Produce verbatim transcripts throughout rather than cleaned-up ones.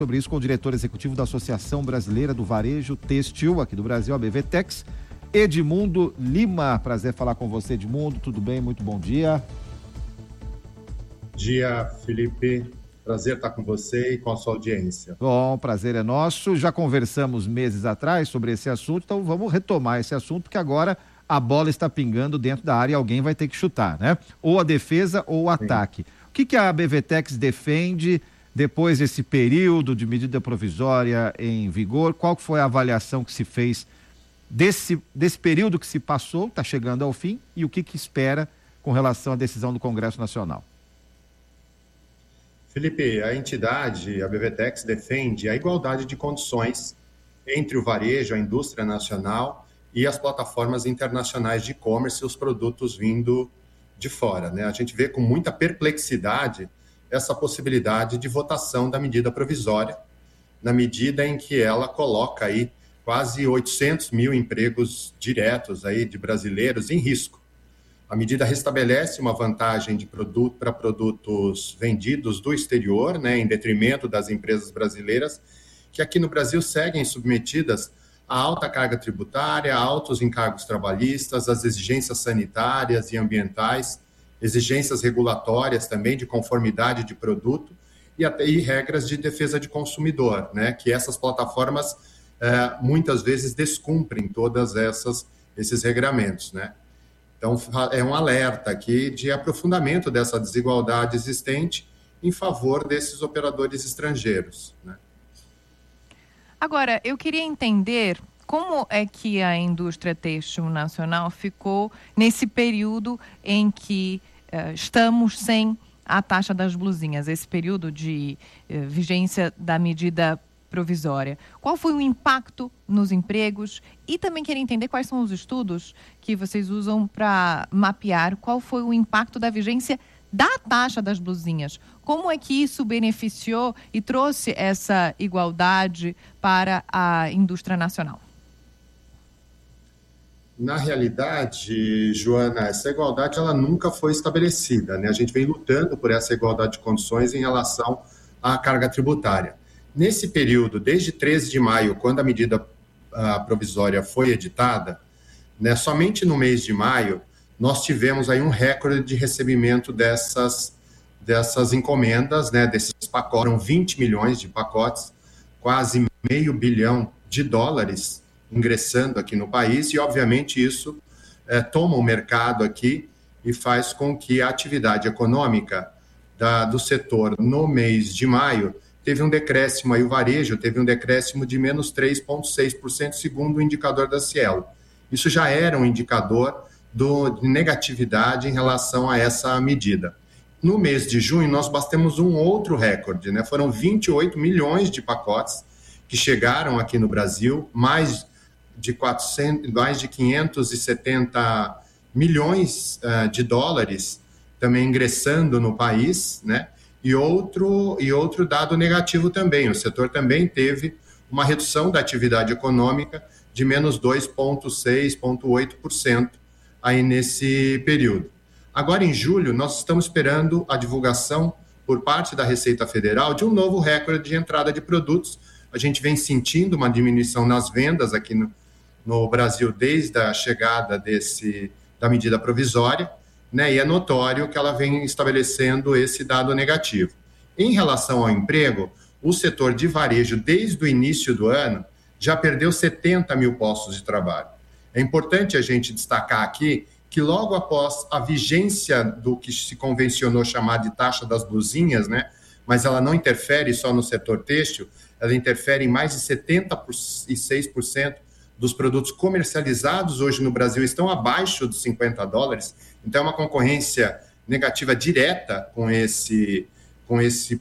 Sobre isso com o diretor executivo da Associação Brasileira do Varejo Têxtil, aqui do Brasil, a BVTEX, Edmundo Lima. Prazer falar com você, Edmundo. Tudo bem? Muito bom dia. Bom dia, Felipe. Prazer estar com você e com a sua audiência. Bom, prazer é nosso. Já conversamos meses atrás sobre esse assunto, então vamos retomar esse assunto, porque agora a bola está pingando dentro da área e alguém vai ter que chutar, né? Ou a defesa ou o ataque. Sim. O que, que a BVTEX defende depois desse período de medida provisória em vigor? Qual foi a avaliação que se fez desse, desse período que se passou, está chegando ao fim, e o que, que espera com relação à decisão do Congresso Nacional? Felipe, a entidade, a BVTEX, defende a igualdade de condições entre o varejo, a indústria nacional e as plataformas internacionais de e-commerce e os produtos vindo de fora, né? A gente vê com muita perplexidade essa possibilidade de votação da medida provisória, na medida em que ela coloca aí quase oitocentos mil empregos diretos aí de brasileiros em risco. A medida restabelece uma vantagem de produto para produtos vendidos do exterior, né, em detrimento das empresas brasileiras, que aqui no Brasil seguem submetidas a alta carga tributária, a altos encargos trabalhistas, as exigências sanitárias e ambientais, exigências regulatórias também de conformidade de produto e até e regras de defesa de consumidor, né, que essas plataformas eh, muitas vezes descumprem todas essas esses regramentos, né? Então é um alerta aqui de aprofundamento dessa desigualdade existente em favor desses operadores estrangeiros, né? Agora, eu queria entender como é que a indústria têxtil nacional ficou nesse período em que Uh, estamos sem a taxa das blusinhas, esse período de uh, vigência da medida provisória. Qual foi o impacto nos empregos? E também queria entender quais são os estudos que vocês usam para mapear qual foi o impacto da vigência da taxa das blusinhas. Como é que isso beneficiou e trouxe essa igualdade para a indústria nacional? Na realidade, Joana, essa igualdade ela nunca foi estabelecida, né? A gente vem lutando por essa igualdade de condições em relação à carga tributária. Nesse período, desde treze de maio, quando a medida a provisória foi editada, né, somente no mês de maio, nós tivemos aí um recorde de recebimento dessas, dessas encomendas, né, desses pacotes. Foram vinte milhões de pacotes, quase meio bilhão de dólares ingressando aqui no país, e obviamente isso é, toma o mercado aqui e faz com que a atividade econômica da, do setor no mês de maio teve um decréscimo, aí o varejo teve um decréscimo de menos três vírgula seis por cento, segundo o indicador da Cielo. Isso já era um indicador do, de negatividade em relação a essa medida. No mês de junho, nós batemos um outro recorde, né? Foram vinte e oito milhões de pacotes que chegaram aqui no Brasil, mais de, quatrocentos, mais de quinhentos e setenta milhões uh, de dólares também ingressando no país, né? E outro, e outro dado negativo também, o setor também teve uma redução da atividade econômica de menos dois vírgula seis, oito por cento aí nesse período. Agora, em julho, nós estamos esperando a divulgação por parte da Receita Federal de um novo recorde de entrada de produtos. A gente vem sentindo uma diminuição nas vendas aqui no, no Brasil desde a chegada desse, da medida provisória, né? E é notório que ela vem estabelecendo esse dado negativo. Em relação ao emprego, o setor de varejo, desde o início do ano, já perdeu setenta mil postos de trabalho. É importante a gente destacar aqui que logo após a vigência do que se convencionou chamar de taxa das blusinhas, né? Mas ela não interfere só no setor têxtil, ela interfere em mais de setenta e seis por cento dos produtos comercializados hoje no Brasil estão abaixo dos cinquenta dólares, então é uma concorrência negativa direta com esse, com esse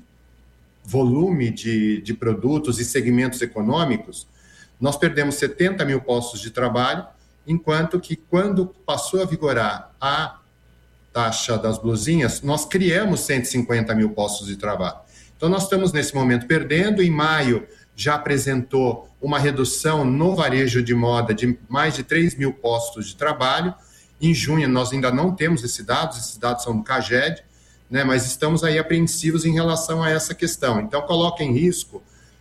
volume de, de produtos e segmentos econômicos. Nós perdemos setenta mil postos de trabalho, enquanto que quando passou a vigorar a taxa das blusinhas, nós criamos cento e cinquenta mil postos de trabalho. Então nós estamos nesse momento perdendo. Em maio já apresentou uma redução no varejo de moda de mais de três mil postos de trabalho. Em junho nós ainda não temos esses dados, esses dados são do CAGED, né, mas estamos aí apreensivos em relação a essa questão. Então coloca em risco